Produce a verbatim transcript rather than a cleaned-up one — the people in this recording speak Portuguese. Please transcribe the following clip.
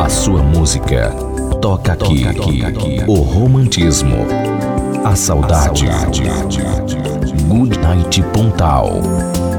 A sua música toca aqui. O romantismo, a saudade. Good Night Pontal.